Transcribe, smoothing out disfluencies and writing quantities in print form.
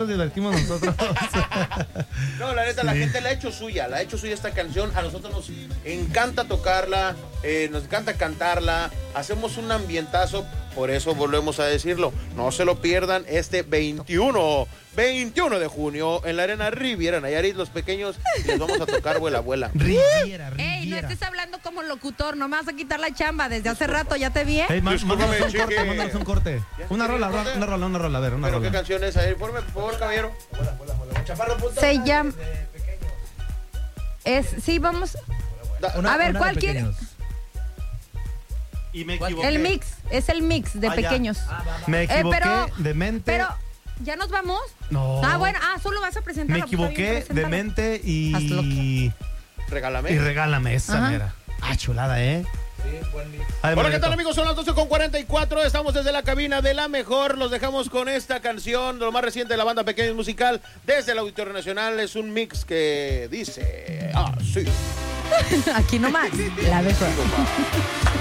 nos divertimos nosotros. No, la neta, sí. La gente la ha hecho suya esta canción. A nosotros nos encanta tocarla, nos encanta cantarla. Hacemos un ambientazo, por eso volvemos a decirlo. No se lo pierdan este 21 de junio en la Arena Riviera Nayarit. Los pequeños les vamos a tocar Vuela. Riviera. Ey, no estés hablando como locutor, no me vas a quitar la chamba. Desde hace rato ya te vi. Mándanos un corte. Una rola, a ver, una rola. ¿Qué canción es? Informe, por favor, caballero. Se llama... Sí, vamos... A ver, ¿cuál quiere? Y me equivoqué. El mix, es el mix de pequeños. Me equivoqué de mente. Pero, ¿ya nos vamos? No. Bueno, solo vas a presentar. Me equivoqué de mente y... Regálame. Y regálame esa mera. Chulada, ¿eh? Sí, buen mix. Bueno, ¿qué tal, amigos? Son las 12:44. Estamos desde la cabina de La Mejor. Los dejamos con esta canción, de lo más reciente de la banda Pequeños Musical, desde el Auditorio Nacional. Es un mix que dice... sí. Aquí nomás, La Mejor.